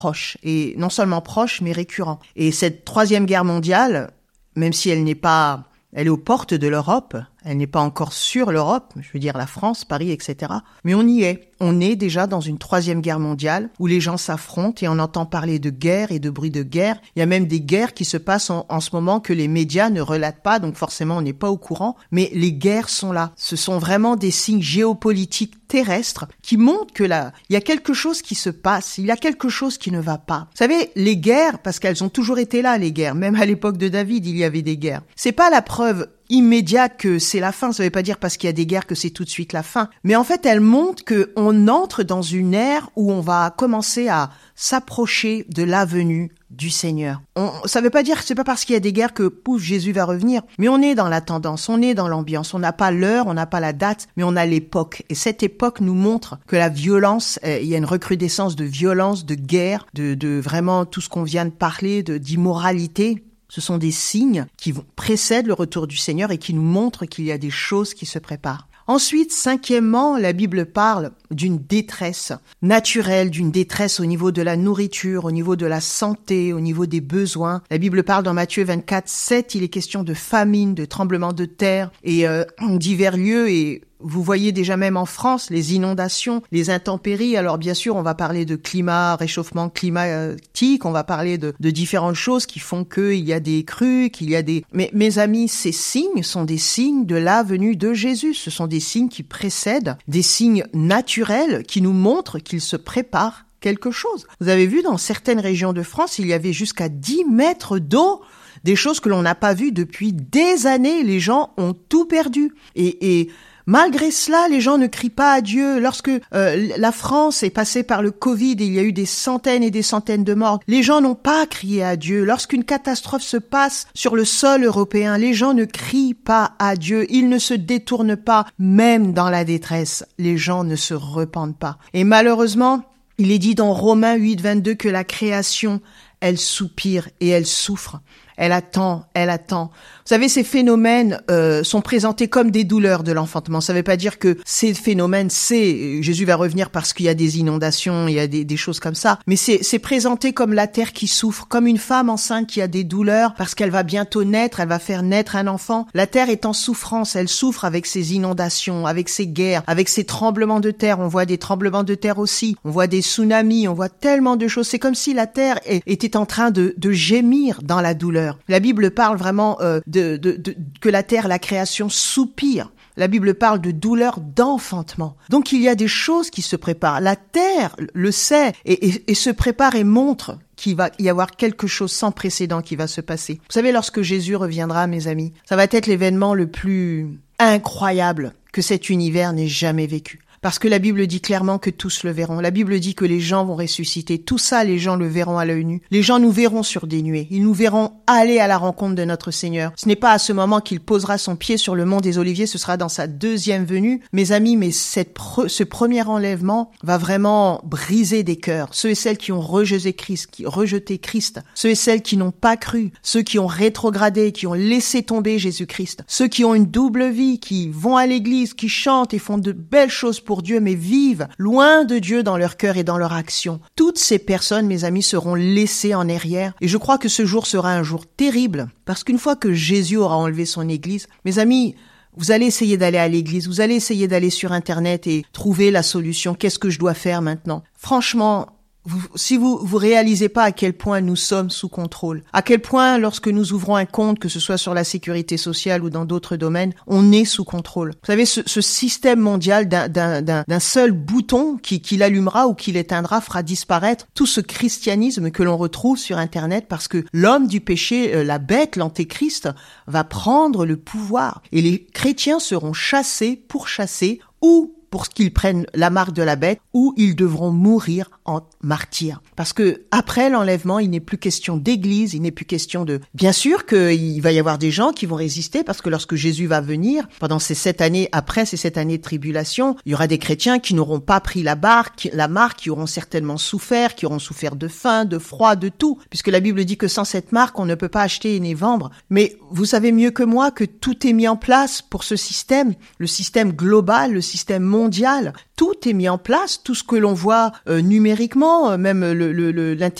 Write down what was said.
proche, et non seulement proche, mais récurrent. Et cette troisième guerre mondiale, même si elle est aux portes de l'Europe, elle n'est pas encore sur l'Europe, je veux dire la France, Paris, etc. Mais on y est. On est déjà dans une troisième guerre mondiale où les gens s'affrontent et on entend parler de guerre et de bruit de guerre. Il y a même des guerres qui se passent en ce moment que les médias ne relatent pas, donc forcément on n'est pas au courant. Mais les guerres sont là. Ce sont vraiment des signes géopolitiques terrestres qui montrent que là, il y a quelque chose qui se passe, il y a quelque chose qui ne va pas. Vous savez, les guerres, parce qu'elles ont toujours été là, les guerres, même à l'époque de David, il y avait des guerres. C'est pas la preuve immédiate que c'est la fin. Ça veut pas dire parce qu'il y a des guerres que c'est tout de suite la fin. Mais en fait, elle montre que on entre dans une ère où on va commencer à s'approcher de la venue du Seigneur. Ça veut pas dire que c'est pas parce qu'il y a des guerres que pouf, Jésus va revenir. Mais on est dans la tendance, on est dans l'ambiance. On n'a pas l'heure, on n'a pas la date, mais on a l'époque. Et cette époque nous montre que la violence, il y a une recrudescence de violence, de guerre, de vraiment tout ce qu'on vient de parler, d'immoralité. Ce sont des signes qui précèdent le retour du Seigneur et qui nous montrent qu'il y a des choses qui se préparent. Ensuite, cinquièmement, la Bible parle d'une détresse naturelle, d'une détresse au niveau de la nourriture, au niveau de la santé, au niveau des besoins. La Bible parle dans Matthieu 24:7, il est question de famine, de tremblements de terre et divers lieux et vous voyez déjà même en France les inondations, les intempéries. Alors bien sûr, on va parler de climat, réchauffement climatique, on va parler de différentes choses qui font qu'il y a des crues, qu'il y a des... Mais mes amis, ces signes sont des signes de la venue de Jésus. Ce sont des signes qui précèdent, des signes naturels qui nous montrent qu'il se prépare quelque chose. Vous avez vu, dans certaines régions de France, il y avait jusqu'à 10 mètres d'eau, des choses que l'on n'a pas vues depuis des années. Les gens ont tout perdu. Et malgré cela, les gens ne crient pas à Dieu. Lorsque la France est passée par le Covid et il y a eu des centaines et des centaines de morts, les gens n'ont pas crié à Dieu. Lorsqu'une catastrophe se passe sur le sol européen, les gens ne crient pas à Dieu. Ils ne se détournent pas, même dans la détresse. Les gens ne se repentent pas. Et malheureusement, il est dit dans Romains 8:22 que la création, elle soupire et elle souffre. Elle attend, elle attend. Vous savez, ces phénomènes sont présentés comme des douleurs de l'enfantement. Ça ne veut pas dire que ces phénomènes, Jésus va revenir parce qu'il y a des inondations, il y a des choses comme ça. Mais c'est présenté comme la terre qui souffre, comme une femme enceinte qui a des douleurs parce qu'elle va bientôt naître, elle va faire naître un enfant. La terre est en souffrance, elle souffre avec ses inondations, avec ses guerres, avec ses tremblements de terre. On voit des tremblements de terre aussi, on voit des tsunamis, on voit tellement de choses. C'est comme si la terre était en train de gémir dans la douleur. La Bible parle vraiment que la terre, la création soupire. La Bible parle de douleur d'enfantement. Donc il y a des choses qui se préparent. La terre le sait et se prépare et montre qu'il va y avoir quelque chose sans précédent qui va se passer. Vous savez, lorsque Jésus reviendra, mes amis, ça va être l'événement le plus incroyable que cet univers n'ait jamais vécu. Parce que la Bible dit clairement que tous le verront. La Bible dit que les gens vont ressusciter. Tout ça, les gens le verront à l'œil nu. Les gens nous verront sur des nuées. Ils nous verront aller à la rencontre de notre Seigneur. Ce n'est pas à ce moment qu'il posera son pied sur le mont des Oliviers, ce sera dans sa deuxième venue. Mes amis, mais ce premier enlèvement va vraiment briser des cœurs. Ceux et celles qui ont rejeté Christ, ceux et celles qui n'ont pas cru, ceux qui ont rétrogradé, qui ont laissé tomber Jésus-Christ, ceux qui ont une double vie, qui vont à l'église, qui chantent et font de belles choses pour Dieu, mais vivent loin de Dieu dans leur cœur et dans leur action. Toutes ces personnes, mes amis, seront laissées en arrière. Et je crois que ce jour sera un jour terrible, parce qu'une fois que Jésus aura enlevé son église, mes amis, vous allez essayer d'aller à l'église, vous allez essayer d'aller sur Internet et trouver la solution. Qu'est-ce que je dois faire maintenant? Franchement, si vous réalisez pas à quel point nous sommes sous contrôle, à quel point lorsque nous ouvrons un compte, que ce soit sur la sécurité sociale ou dans d'autres domaines, on est sous contrôle. Vous savez, ce système mondial d'un seul bouton qui l'allumera ou qui l'éteindra fera disparaître tout ce christianisme que l'on retrouve sur Internet parce que l'homme du péché, la bête, l'antéchrist, va prendre le pouvoir et les chrétiens seront chassés, pourchassés ou pour qu'ils prennent la marque de la bête, ou ils devront mourir en martyrs. Parce que après l'enlèvement, il n'est plus question d'église, il n'est plus question de... Bien sûr qu'il va y avoir des gens qui vont résister, parce que lorsque Jésus va venir, pendant ces 7 années, après ces 7 années de tribulation, il y aura des chrétiens qui n'auront pas pris la marque, qui auront certainement souffert, qui auront souffert de faim, de froid, de tout, puisque la Bible dit que sans cette marque, on ne peut pas acheter ni vendre. Mais vous savez mieux que moi que tout est mis en place pour ce système, le système global, le système mondial, mondiale. Tout est mis en place, tout ce que l'on voit numériquement, même